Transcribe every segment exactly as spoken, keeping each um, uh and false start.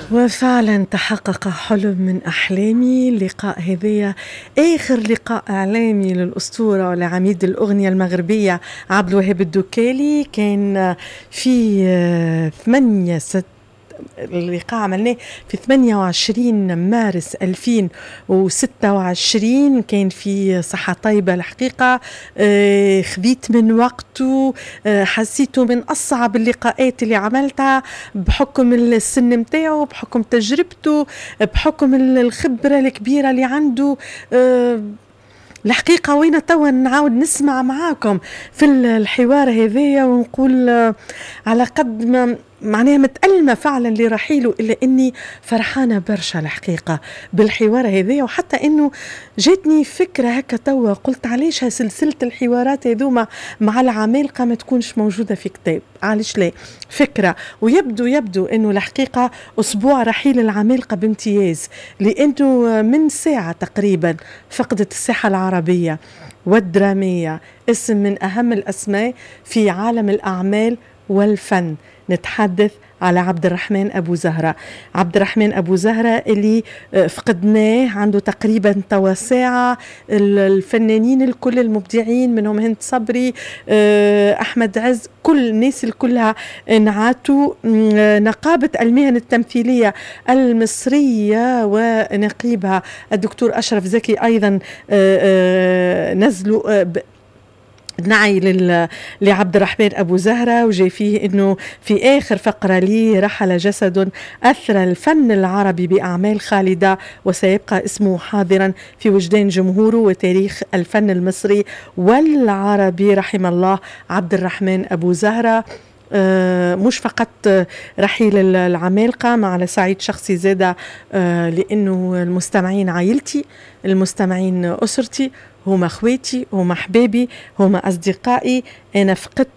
وفعلا تحقق حلم من أحلامي. اللقاء هذايا آخر لقاء إعلامي للأسطورة ولعميد الأغنية المغربية عبد الوهاب الدكالي. كان في ثمانية ست اللقاء عملناه في ثمانية وعشرين مارس ألفين وستة وعشرين. كان في صحة طيبة الحقيقة. آه خذيت من وقته. آه حسيته من أصعب اللقاءات اللي عملتها بحكم السن متاعه، بحكم تجربته، بحكم الخبرة الكبيرة اللي عنده. آه الحقيقة وين توا نعاود نسمع معاكم في الحوار هذايا ونقول آه على قد ما معناها متألمة فعلا لرحيله، إلا أني فرحانة برشا الحقيقة بالحوار هذا. وحتى أنه جاتني فكرة هكا توا، قلت علاش سلسلة الحوارات هذوما مع العمالقة ما تكونش موجودة في كتاب؟ علاش لا؟ فكرة. ويبدو يبدو أنه الحقيقة أسبوع رحيل العمالقة بامتياز، لأنه من ساعة تقريبا فقدت الساحة العربية والدرامية اسم من أهم الأسماء في عالم الأعمال والفن. نتحدث على عبد الرحمن أبو زهرة. عبد الرحمن أبو زهرة اللي فقدناه عنده تقريبا توا ساعة. الفنانين الكل المبدعين منهم هند صبري، أحمد عز، كل الناس الكلها نعاتوا. نقابة المهن التمثيلية المصرية ونقيبها الدكتور أشرف زكي أيضا نزلوا نعي لعبد الرحمن أبو زهرة، وجاي فيه أنه في آخر فقرة لي رحل جسد أثر الفن العربي بأعمال خالدة وسيبقى اسمه حاضرا في وجدان جمهوره وتاريخ الفن المصري والعربي. رحم الله عبد الرحمن أبو زهرة. آه مش فقط آه رحيل العمالقة، مع على صعيد شخصي زادة، آه لأنه المستمعين عائلتي، المستمعين أسرتي، هما أخواتي، هما أحبابي، هما أصدقائي. أنا فقدت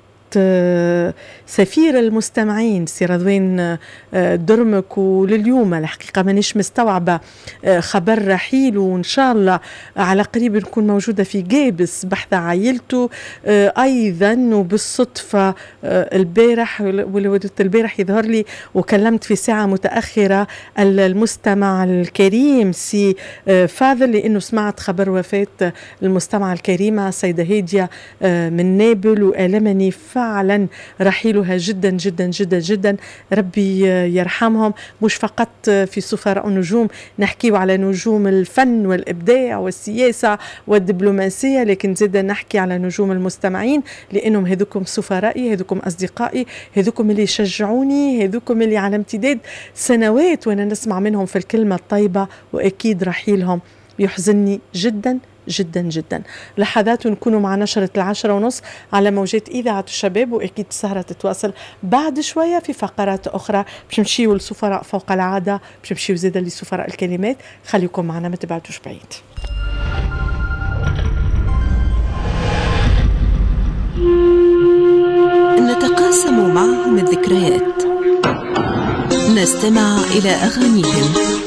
سفير المستمعين سي رضوان درمك، ولليوم الحقيقة مانيش مستوعبة خبر رحيل، وإن شاء الله على قريب نكون موجودة في جابس بحث عائلته أيضا. وبالصدفة البارح ولودت البارح يظهر لي وكلمت في ساعة متأخرة المستمع الكريم سي فاضل، لأنه سمعت خبر وفاة المستمعة الكريمة سيدة هادية من نابل، وألمني فعلا رحيلها جدا جدا جدا جدا. ربي يرحمهم. مش فقط في سفراء النجوم نحكي على نجوم الفن والإبداع والسياسة والدبلوماسية، لكن زيد نحكي على نجوم المستمعين، لأنهم هذوكم سفرائي، هذوكم أصدقائي، هذوكم اللي شجعوني، هذوكم اللي على امتداد سنوات وأنا نسمع منهم في الكلمة الطيبة. وأكيد رحيلهم يحزنني جدا جدا جدا. لحظات ونكونوا مع نشرة العشرة ونص على موجات إذاعة الشباب، وأكيد السهرة تتواصل بعد شوية في فقرات أخرى. باش نمشيو للسفراء فوق العادة، باش نمشيو زيادة لسفراء الكلمات. خليكم معنا، ما تبعدوش بعيد. نتقاسم معهم الذكريات، نستمع إلى أغانيهم.